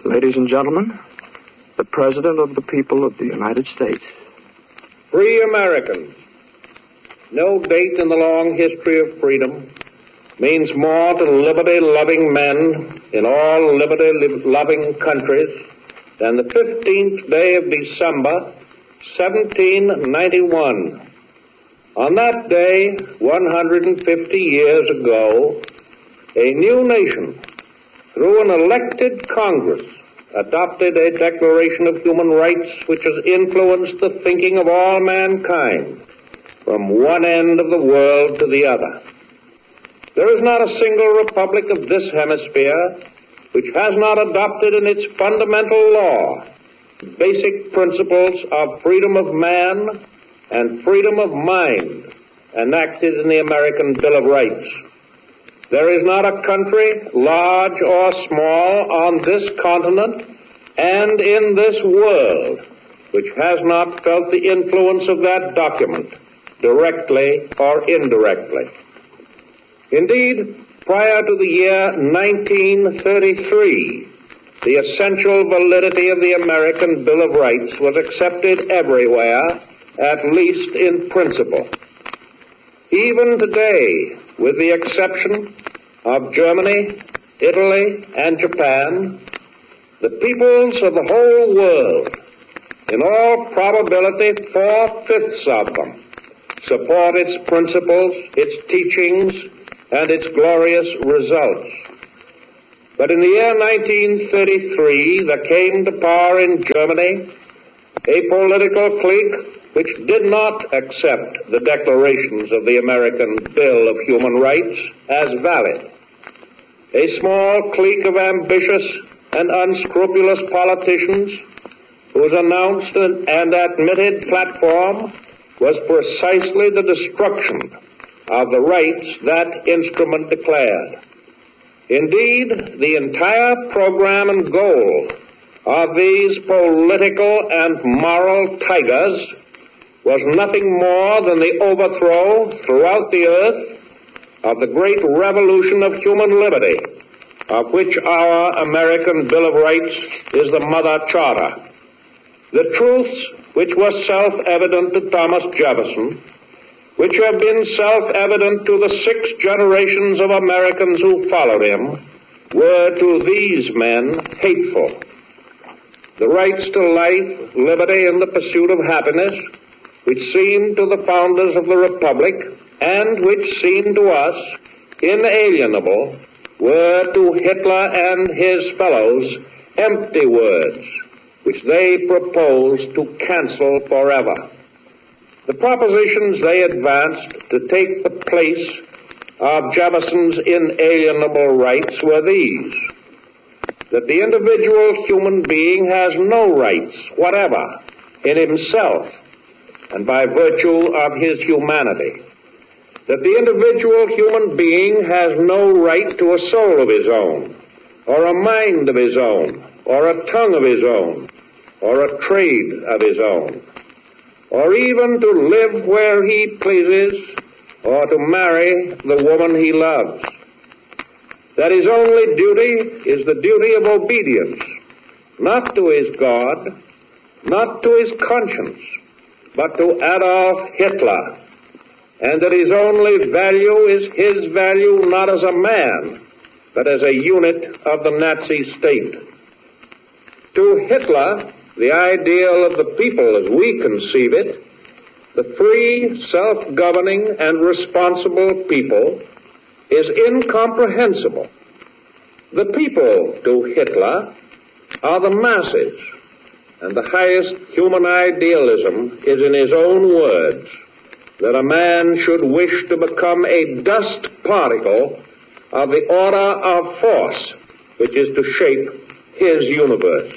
Ladies and gentlemen, the President of the people of the United States. Free Americans. No date in the long history of freedom means more to liberty-loving men in all liberty-loving countries than the 15th day of December, 1791. On that day, 150 years ago, a new nation, through an elected Congress, adopted a Declaration of Human Rights which has influenced the thinking of all mankind from one end of the world to the other. There is not a single republic of this hemisphere which has not adopted in its fundamental law basic principles of freedom of man and freedom of mind enacted in the American Bill of Rights. There is not a country, large or small, on this continent and in this world which has not felt the influence of that document, directly or indirectly. Indeed, prior to the year 1933, the essential validity of the American Bill of Rights was accepted everywhere, at least in principle. Even today, with the exception of Germany, Italy, and Japan, the peoples of the whole world, in all probability 4/5 of them, support its principles, its teachings, and its glorious results. But in the year 1933, there came to power in Germany a political clique which did not accept the declarations of the American Bill of Human Rights as valid. A small clique of ambitious and unscrupulous politicians whose announced and admitted platform was precisely the destruction of the rights that instrument declared. Indeed, the entire program and goal of these political and moral tigers was nothing more than the overthrow throughout the earth of the great revolution of human liberty, of which our American Bill of Rights is the mother charter. The truths which were self-evident to Thomas Jefferson, which have been self-evident to the 6 generations of Americans who followed him, were to these men hateful. The rights to life, liberty, and the pursuit of happiness, which seemed to the founders of the Republic, and which seemed to us inalienable, were to Hitler and his fellows empty words, which they proposed to cancel forever. The propositions they advanced to take the place of Jefferson's inalienable rights were these: that the individual human being has no rights whatever in himself and by virtue of his humanity, that the individual human being has no right to a soul of his own, or a mind of his own, or a tongue of his own, or a trade of his own, or even to live where he pleases, or to marry the woman he loves. That his only duty is the duty of obedience, not to his God, not to his conscience, but to Adolf Hitler, and that his only value is his value not as a man, but as a unit of the Nazi state. To Hitler, the ideal of the people as we conceive it, the free, self-governing, and responsible people, is incomprehensible. The people to Hitler are the masses, and the highest human idealism is in his own words, that a man should wish to become a dust particle of the order of force which is to shape his universe.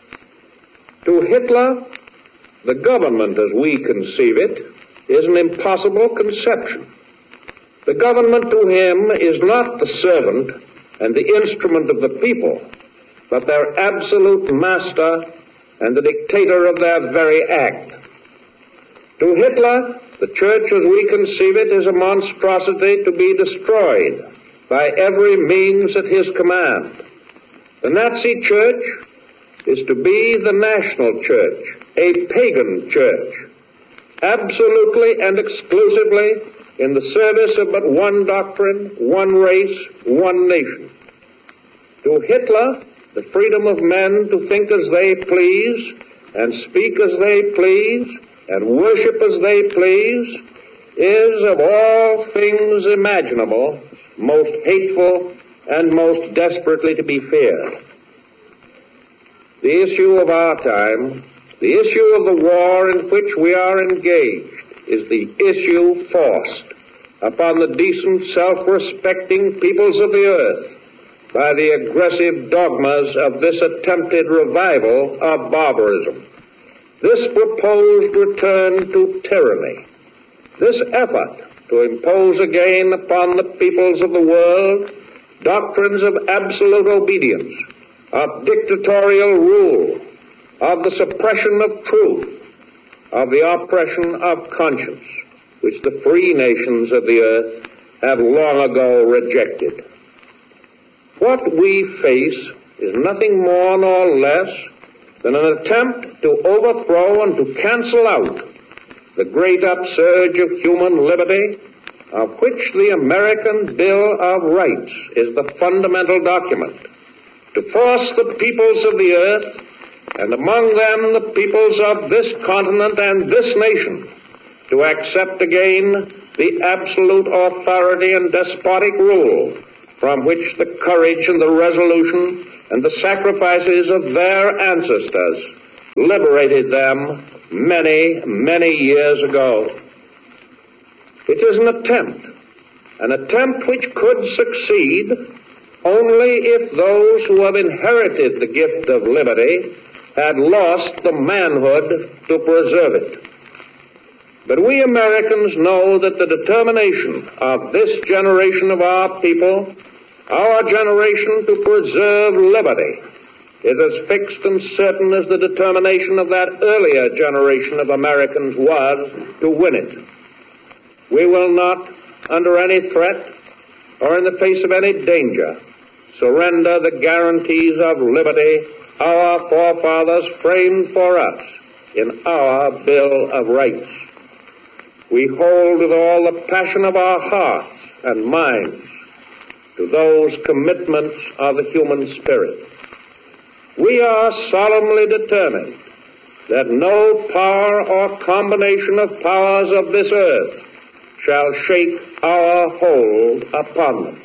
To Hitler, the government as we conceive it is an impossible conception. The government to him is not the servant and the instrument of the people, but their absolute master and the dictator of their very act. To Hitler, the church as we conceive it is a monstrosity to be destroyed by every means at his command. The Nazi church is to be the national church, a pagan church, absolutely and exclusively in the service of but one doctrine, one race, one nation. To Hitler, the freedom of men to think as they please, and speak as they please, and worship as they please, is of all things imaginable most hateful and most desperately to be feared. The issue of our time, the issue of the war in which we are engaged, is the issue forced upon the decent, self-respecting peoples of the earth by the aggressive dogmas of this attempted revival of barbarism. This proposed return to tyranny, this effort to impose again upon the peoples of the world doctrines of absolute obedience, of dictatorial rule, of the suppression of truth, of the oppression of conscience, which the free nations of the earth have long ago rejected. What we face is nothing more nor less than an attempt to overthrow and to cancel out the great upsurge of human liberty, of which the American Bill of Rights is the fundamental document, to force the peoples of the earth, and among them the peoples of this continent and this nation, to accept again the absolute authority and despotic rule from which the courage and the resolution and the sacrifices of their ancestors liberated them many, many years ago. It is an attempt which could succeed only if those who have inherited the gift of liberty had lost the manhood to preserve it. But we Americans know that the determination of this generation of our people, our generation to preserve liberty, is as fixed and certain as the determination of that earlier generation of Americans was to win it. We will not, under any threat or in the face of any danger, surrender the guarantees of liberty our forefathers framed for us in our Bill of Rights. We hold with all the passion of our hearts and minds to those commitments of the human spirit. We are solemnly determined that no power or combination of powers of this earth shall shake our hold upon them.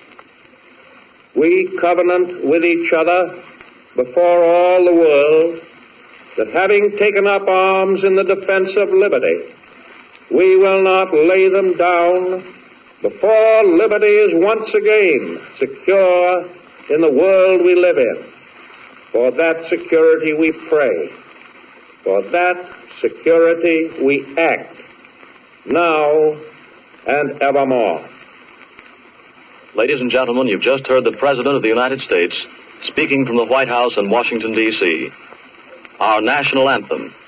We covenant with each other before all the world that having taken up arms in the defense of liberty, we will not lay them down before liberty is once again secure in the world we live in. For that security we pray. For that security we act, now and evermore. Ladies and gentlemen, you've just heard the President of the United States speaking from the White House in Washington, D.C. Our national anthem,